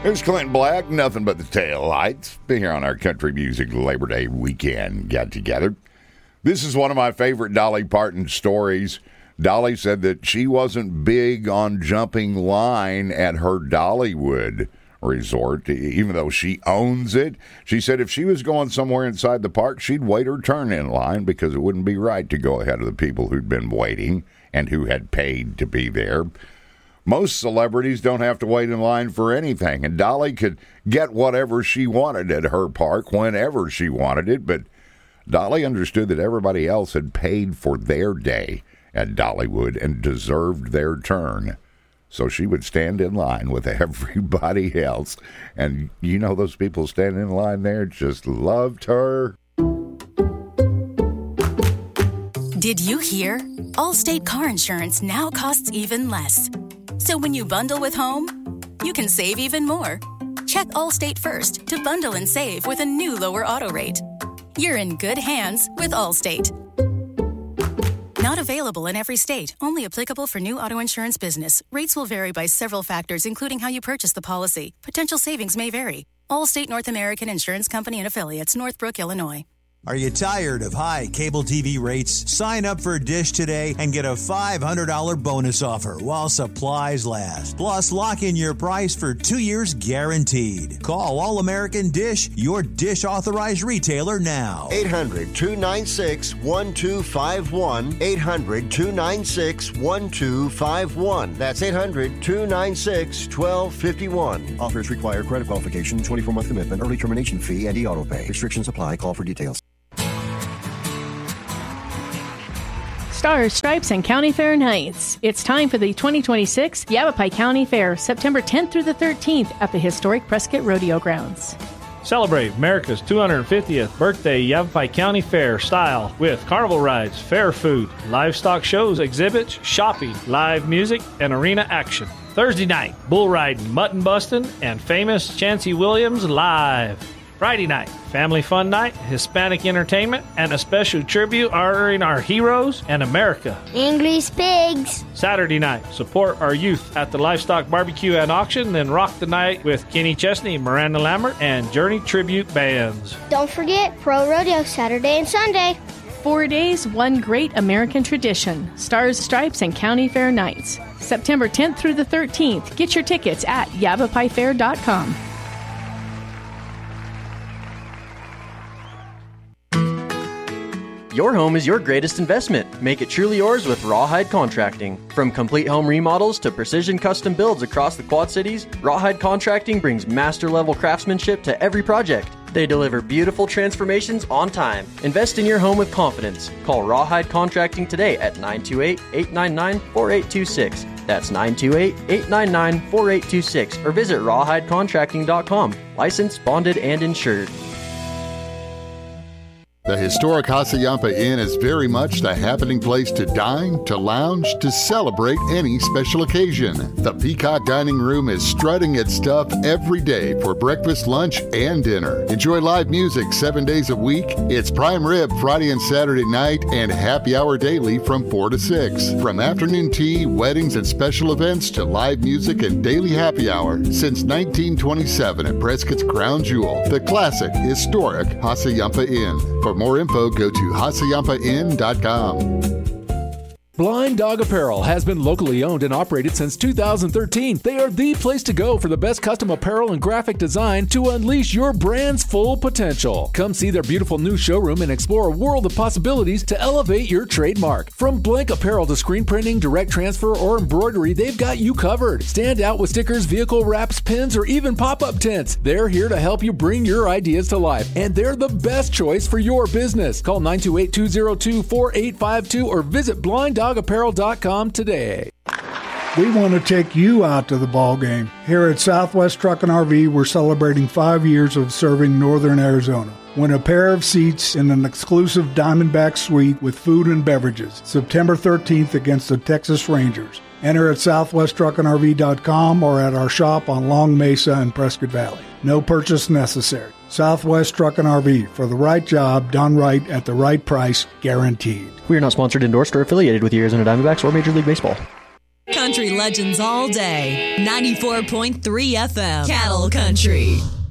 Here's Clint Black, nothing but the tail lights. Be here on our country music Labor Day weekend get together. This is one of my favorite Dolly Parton stories. Dolly said that she wasn't big on jumping line at her Dollywood resort, even though she owns it. She said if she was going somewhere inside the park, she'd wait her turn in line because it wouldn't be right to go ahead of the people who'd been waiting and who had paid to be there. Most celebrities don't have to wait in line for anything, and Dolly could get whatever she wanted at her park whenever she wanted it, but Dolly understood that everybody else had paid for their day at Dollywood and deserved their turn. So she would stand in line with everybody else, and you know those people standing in line there just loved her. Did you hear? Allstate car insurance now costs even less. So when you bundle with home, you can save even more. Check Allstate first to bundle and save with a new lower auto rate. You're in good hands with Allstate. Not available in every state. Only applicable for new auto insurance business. Rates will vary by several factors, including how you purchase the policy. Potential savings may vary. Allstate North American Insurance Company and Affiliates, Northbrook, Illinois. Are you tired of high cable TV rates? Sign up for Dish today and get a $500 bonus offer while supplies last. Plus, lock in your price for 2 years guaranteed. Call All American Dish, your Dish authorized retailer now. 800-296-1251. 800-296-1251. That's 800-296-1251. Offers require credit qualification, 24-month commitment, early termination fee, and e-auto pay. Restrictions apply. Call for details. Stars, Stripes, and County Fair Nights. It's time for the 2026 Yavapai County Fair, September 10th through the 13th at the historic Prescott Rodeo Grounds. Celebrate America's 250th birthday Yavapai County Fair style with carnival rides, fair food, livestock shows, exhibits, shopping, live music, and arena action. Thursday night, bull riding, mutton busting, and famous Chancey Williams live. Friday night, family fun night, Hispanic entertainment, and a special tribute honoring our heroes and America. English pigs. Saturday night, support our youth at the Livestock Barbecue and Auction, then rock the night with Kenny Chesney, Miranda Lambert, and Journey Tribute Bands. Don't forget Pro Rodeo Saturday and Sunday. 4 days, one great American tradition. Stars, Stripes, and County Fair Nights. September 10th through the 13th. Get your tickets at YavaPaiFair.com. Your home is your greatest investment. Make it truly yours with Rawhide Contracting. From complete home remodels to precision custom builds across the Quad Cities, Rawhide Contracting brings master-level craftsmanship to every project. They deliver beautiful transformations on time. Invest in your home with confidence. Call Rawhide Contracting today at 928-899-4826. That's 928-899-4826. Or visit rawhidecontracting.com. Licensed, bonded, and insured. The historic Hassayampa Inn is very much the happening place to dine, to lounge, to celebrate any special occasion. The Peacock Dining Room is strutting its stuff every day for breakfast, lunch, and dinner. Enjoy live music 7 days a week. It's prime rib Friday and Saturday night and happy hour daily from 4 to 6. From afternoon tea, weddings, and special events to live music and daily happy hour since 1927 at Prescott's Crown Jewel, the classic, historic Hassayampa Inn. For more info, go to HassayampaInn.com. Blind Dog Apparel has been locally owned and operated since 2013. They are the place to go for the best custom apparel and graphic design to unleash your brand's full potential. Come see their beautiful new showroom and explore a world of possibilities to elevate your trademark. From blank apparel to screen printing, direct transfer, or embroidery, they've got you covered. Stand out with stickers, vehicle wraps, pins, or even pop-up tents. They're here to help you bring your ideas to life, and they're the best choice for your business. Call 928-202-4852 or visit blinddogapparel.com today. We want to take you out to the ball game. Here at Southwest Truck and RV, we're celebrating 5 years of serving Northern Arizona. Win a pair of seats in an exclusive Diamondback suite with food and beverages. September 13th against the Texas Rangers. Enter at southwesttruckandrv.com or at our shop on Long Mesa and Prescott Valley. No purchase necessary. Southwest Truck and RV, for the right job, done right, at the right price, guaranteed. We are not sponsored, endorsed, or affiliated with the Arizona Diamondbacks or Major League Baseball. Country legends all day. 94.3 FM. Cattle Country.